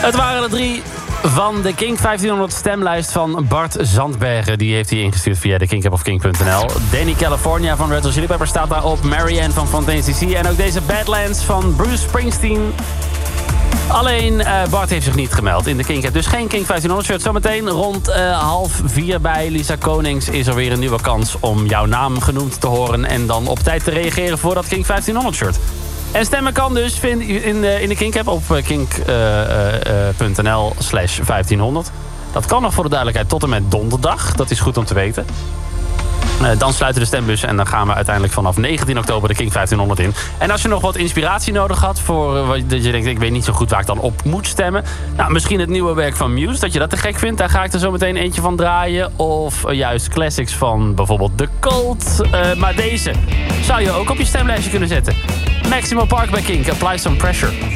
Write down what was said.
Het waren er 3 van de Kink 1500 stemlijst van Bart Zandbergen. Die heeft hij ingestuurd via de kinkapp.kink.nl. Danny California van Red Hot Chili Peppers staat daarop. Marianne van Fontaine CC. En ook deze Badlands van Bruce Springsteen. Alleen Bart heeft zich niet gemeld in de Kink. Dus geen Kink 1500 shirt. Zometeen rond 3:30 bij Lisa Konings is er weer een nieuwe kans om jouw naam genoemd te horen. En dan op tijd te reageren voor dat Kink 1500 shirt. En stemmen kan dus in de Kink-app op kink.nl/1500. Dat kan nog voor de duidelijkheid tot en met donderdag. Dat is goed om te weten. Dan sluiten de stembussen en dan gaan we uiteindelijk vanaf 19 oktober de Kink 1500 in. En als je nog wat inspiratie nodig had voor dat je denkt, ik weet niet zo goed waar ik dan op moet stemmen. Nou, misschien het nieuwe werk van Muse, dat je dat te gek vindt. Daar ga ik er zo meteen eentje van draaien. Of juist classics van bijvoorbeeld The Cult. Maar deze zou je ook op je stemlijstje kunnen zetten. Maximo Park bij Kink, Apply Some Pressure.